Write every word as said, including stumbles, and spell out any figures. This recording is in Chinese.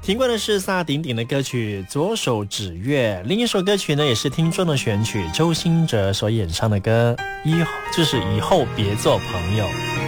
听过的是萨顶顶的歌曲《左手指月》，另一首歌曲呢也是听众的选曲，周兴哲所演唱的歌，以就是以后别做朋友。